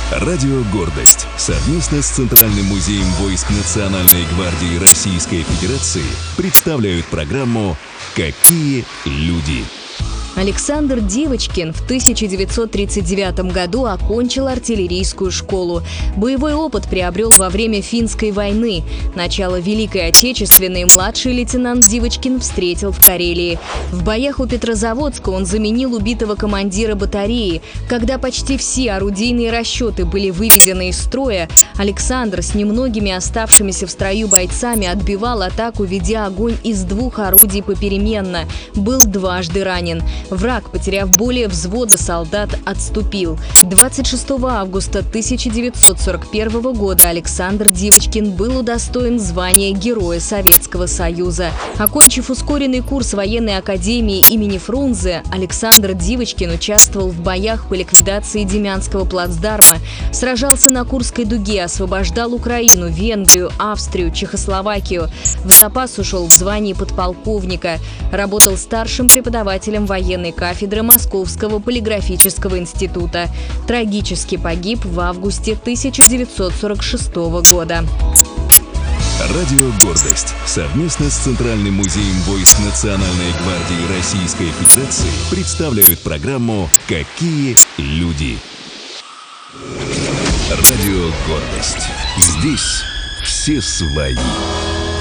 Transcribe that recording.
Радио «Гордость» совместно с Центральным музеем войск Национальной гвардии Российской Федерации представляют программу «Какие люди?». Александр Девочкин в 1939 году окончил артиллерийскую школу. Боевой опыт приобрел во время Финской войны. Начало Великой Отечественной младший лейтенант Девочкин встретил в Карелии. В боях у Петрозаводска он заменил убитого командира батареи. Когда почти все орудийные расчеты были выведены из строя, Александр с немногими оставшимися в строю бойцами отбивал атаку, ведя огонь из 2 орудий попеременно. Был дважды ранен. Враг, потеряв более взвода солдат, отступил. 26 августа 1941 года Александр Девочкин был удостоен звания Героя Советского Союза. Окончив ускоренный курс военной академии имени Фрунзе, Александр Девочкин участвовал в боях по ликвидации Демянского плацдарма, сражался на Курской дуге, освобождал Украину, Венгрию, Австрию, Чехословакию. В запас ушел в звании подполковника. Работал старшим преподавателем военной кафедры Московского полиграфического института. Трагически погиб в августе 1946 года. Радио «Гордость» совместно с Центральным музеем войск Национальной гвардии Российской Федерации представляют программу «Какие люди?». Радио «Гордость». Здесь все свои.